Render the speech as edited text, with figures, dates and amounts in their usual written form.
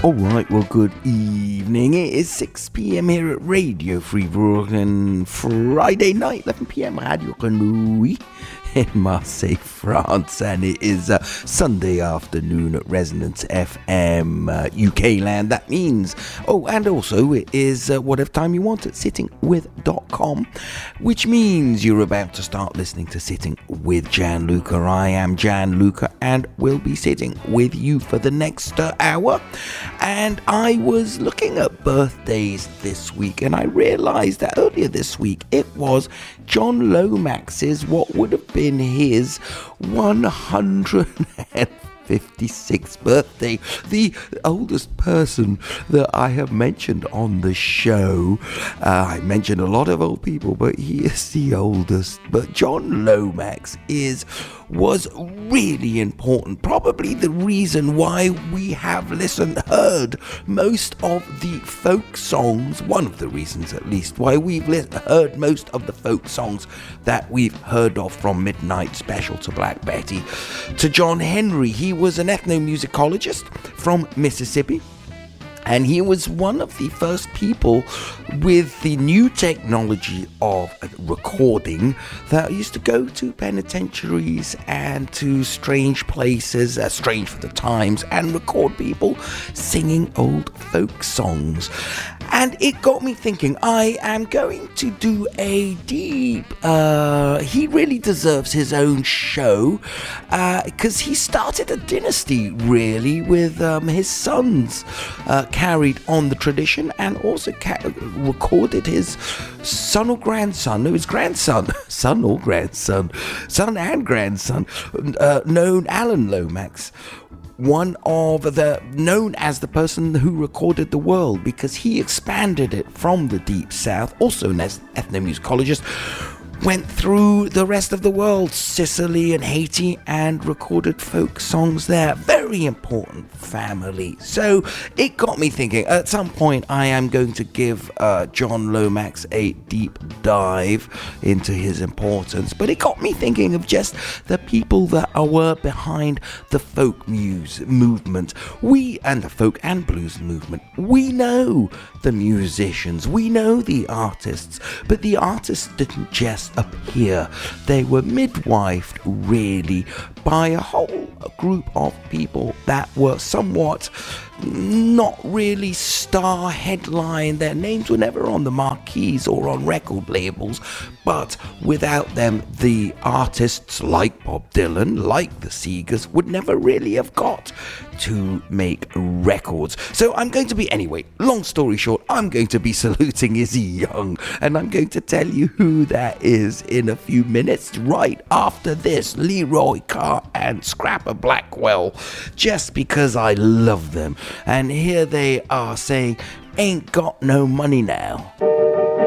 Alright, well, good evening. It is 6 p.m. here at Radio Free Brooklyn, Friday night, 11 p.m. Radio Grenouille in Marseille, France, and it is Sunday afternoon at Resonance FM, UK land. That means, and also it is whatever time you want at sittingwith.com, which means you're about to start listening to Sitting with Gianluca. I am Gianluca and will be sitting with you for the next hour. And I was looking at birthdays this week, and I realized that earlier this week it was John Lomax's, what would have been his 156th birthday, the oldest person that I have mentioned on the show. I mentioned a lot of old people, but he is the oldest. But John Lomax was really important, probably the reason why we have heard most of the folk songs, one of the reasons at least why we've heard most of the folk songs that we've heard of, from Midnight Special to Black Betty to John Henry. He was an ethnomusicologist from Mississippi, and he was one of the first people with the new technology of recording that used to go to penitentiaries and to strange places, strange for the times, and record people singing old folk songs. And it got me thinking, I am going to do a deep, he really deserves his own show, because he started a dynasty, really, with his sons carried on the tradition, and also recorded his son and grandson, known Alan Lomax, known as the person who recorded the world, because he expanded it from the Deep South, also known as ethnomusicologist, went through the rest of the world, Sicily and Haiti, and recorded folk songs there. Very important family. So it got me thinking, at some point I am going to give John Lomax a deep dive into his importance, but it got me thinking of just the people that were behind the folk movement. And the folk and blues movement. We know the musicians, we know the artists, but the artists didn't just appear. They were midwifed, really, by a whole group of people that were somewhat not really star headline. Their names were never on the marquees or on record labels, but without them, the artists like Bob Dylan, like the Seegers, would never really have got to make records. So I'm going to be, anyway, long story short, I'm going to be saluting Izzy Young, and I'm going to tell you who that is in a few minutes, right after this. Leroy Carr and Scrapper Blackwell, just because I love them. And here they are saying, "Ain't got no money now."